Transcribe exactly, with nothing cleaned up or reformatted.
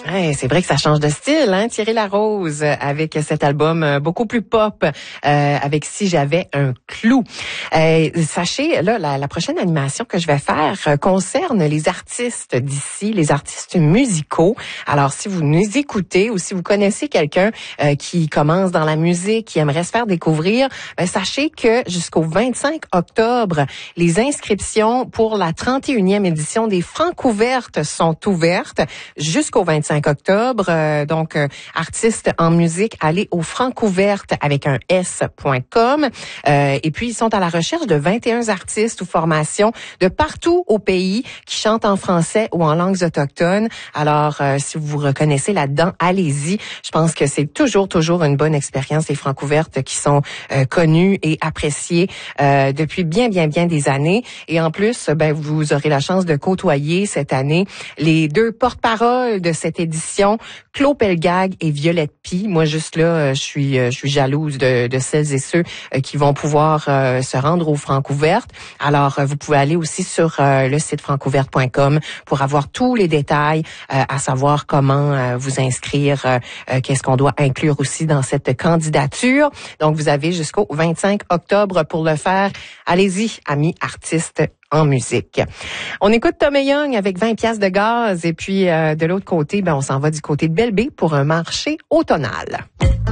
Ouais, c'est vrai que ça change de style, hein, Thierry Larose, avec cet album beaucoup plus pop, euh, avec Si j'avais un clou. Euh, sachez, là, la, la prochaine animation que je vais faire euh, concerne les artistes d'ici, les artistes musicaux. Alors, si vous nous écoutez ou si vous connaissez quelqu'un euh, qui commence dans la musique, qui aimerait se faire découvrir, ben, sachez que jusqu'au vingt-cinq octobre, les inscriptions pour la trente et unième édition des Francouvertes sont ouvertes jusqu'au vingt-cinq octobre. Euh, donc, euh, artistes en musique, allez au francouverte avec un S point com. Euh, et puis, ils sont à la recherche de vingt et un artistes ou formations de partout au pays qui chantent en français ou en langues autochtones. Alors, euh, si vous vous reconnaissez là-dedans, allez-y. Je pense que c'est toujours, toujours une bonne expérience, les Francouvertes qui sont euh, connues et appréciées euh, depuis bien, bien, bien des années. Et en plus, ben, vous aurez la chance de côtoyer cette année les deux porte-paroles de cette édition, Claude Pelgag et Violette Pie. Moi, juste là, je suis, je suis jalouse de, de celles et ceux qui vont pouvoir euh, se rendre aux Francouvertes. Alors, vous pouvez aller aussi sur euh, le site francouverte point com pour avoir tous les détails, euh, à savoir comment euh, vous inscrire, euh, qu'est-ce qu'on doit inclure aussi dans cette candidature. Donc, vous avez jusqu'au vingt-cinq octobre pour le faire. Allez-y, amis artistes en musique. On écoute Tommy Young avec vingt piastres de gaz et puis euh, de l'autre côté, ben on s'en va du côté de Belle-Bé pour un marché automnal.